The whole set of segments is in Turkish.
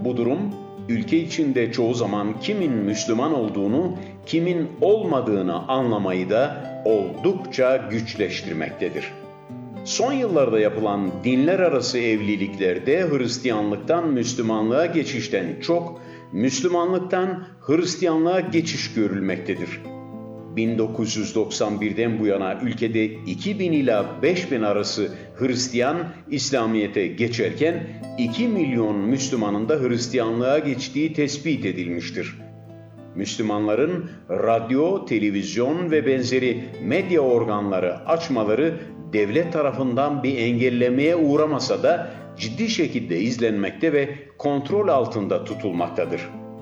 Bu durum, ülke içinde çoğu zaman kimin Müslüman olduğunu, kimin olmadığını anlamayı da oldukça güçleştirmektedir. Son yıllarda yapılan dinler arası evliliklerde Hristiyanlıktan Müslümanlığa geçişten çok, Müslümanlıktan Hristiyanlığa geçiş görülmektedir. 1991'den bu yana ülkede 2000 ila 5000 arası Hristiyan İslamiyet'e geçerken 2 milyon Müslümanın da Hristiyanlığa geçtiği tespit edilmiştir. Müslümanların radyo, televizyon ve benzeri medya organları açmaları devlet tarafından bir engellemeye uğramasa da ciddi şekilde izlenmekte ve kontrol altında tutulmaktadır.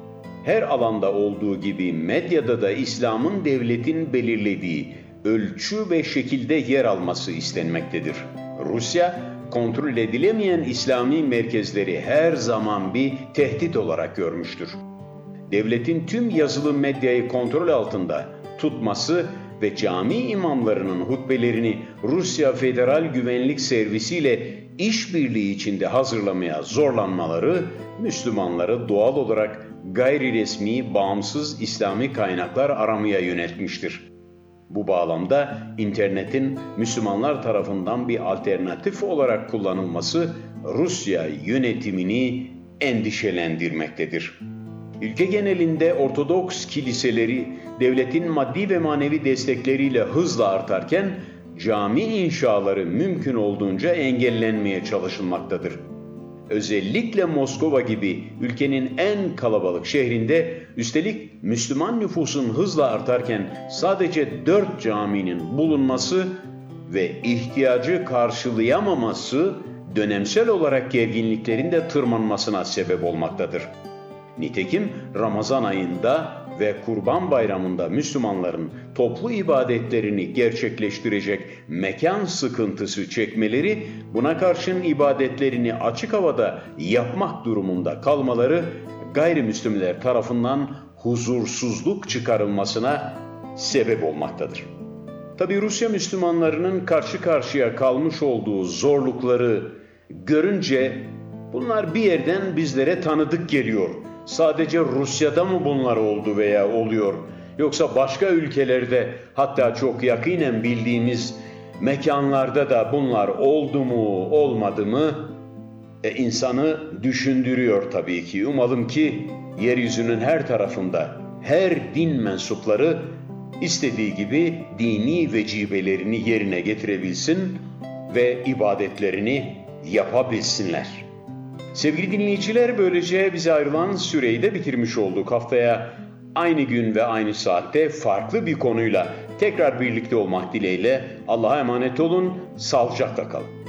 Her alanda olduğu gibi medyada da İslam'ın devletin belirlediği ölçü ve şekilde yer alması istenmektedir. Rusya, kontrol edilemeyen İslami merkezleri her zaman bir tehdit olarak görmüştür. Devletin tüm yazılı medyayı kontrol altında tutması ve cami imamlarının hutbelerini Rusya Federal Güvenlik Servisi ile işbirliği içinde hazırlamaya zorlanmaları Müslümanları doğal olarak gayri resmi, bağımsız İslami kaynaklar aramaya yöneltmiştir. Bu bağlamda internetin Müslümanlar tarafından bir alternatif olarak kullanılması Rusya yönetimini endişelendirmektedir. Ülke genelinde Ortodoks kiliseleri devletin maddi ve manevi destekleriyle hızla artarken cami inşaları mümkün olduğunca engellenmeye çalışılmaktadır. Özellikle Moskova gibi ülkenin en kalabalık şehrinde üstelik Müslüman nüfusun hızla artarken sadece 4 caminin bulunması ve ihtiyacı karşılayamaması dönemsel olarak gerginliklerin de tırmanmasına sebep olmaktadır. Nitekim Ramazan ayında ve Kurban Bayramı'nda Müslümanların toplu ibadetlerini gerçekleştirecek mekan sıkıntısı çekmeleri, buna karşın ibadetlerini açık havada yapmak durumunda kalmaları gayrimüslimler tarafından huzursuzluk çıkarılmasına sebep olmaktadır. Tabi Rusya Müslümanlarının karşı karşıya kalmış olduğu zorlukları görünce bunlar bir yerden bizlere tanıdık geliyor. Sadece Rusya'da mı bunlar oldu veya oluyor? Yoksa başka ülkelerde, hatta çok yakinen bildiğimiz mekanlarda da bunlar oldu mu, olmadı mı? İnsanı düşündürüyor tabii ki. Umalım ki yeryüzünün her tarafında her din mensupları istediği gibi dini vecibelerini yerine getirebilsin ve ibadetlerini yapabilsinler. Sevgili dinleyiciler, böylece bize ayrılan süreyi de bitirmiş olduk. Haftaya aynı gün ve aynı saatte farklı bir konuyla tekrar birlikte olmak dileğiyle Allah'a emanet olun, sağlıcakla kalın.